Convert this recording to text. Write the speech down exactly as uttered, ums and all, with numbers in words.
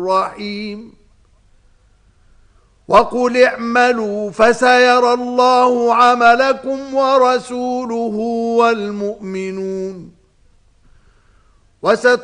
الرحيم وقل اعملوا فسيرى الله عملكم ورسوله والمؤمنون وست